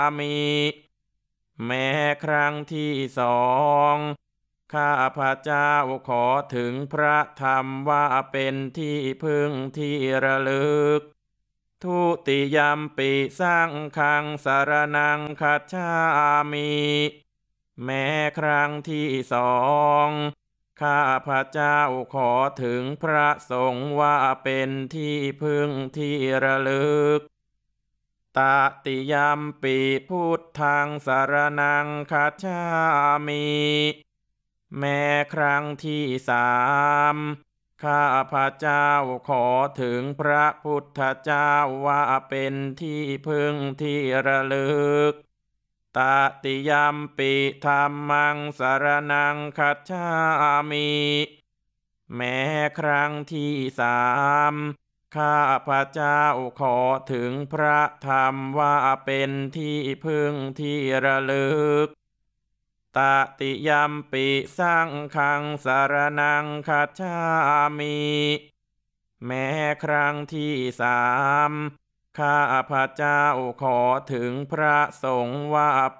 มิแม้ครั้งที่สองข้าพระเจ้าขอถึงพระธรรมว่าเป็นที่พึ่งที่ระลึกทุติยัมปิสังฆังสรณังคัจฉามิแม้ครั้งที่สองข้าพระเจ้าขอถึงพระสงฆ์ว่าเป็นที่พึ่งที่ระลึกตติยัมปิพุทธังสรณังคัจฉามิแม้ครั้งที่สามข้าพระเจ้าขอถึงพระพุทธเจ้าว่าเป็นที่พึ่งที่ระลึกตติยัมปิธัมมังสรณังคัจฉามิแม้ครั้งที่สามข้าพระเจ้าขอถึงพระธรรมว่าเป็นที่พึ่งที่ระลึกตติยัมปิสังฆังสรณังคัจฉามิแม้ครั้งที่สามข้าพระเจ้าขอถึงพระสงฆ์ว่า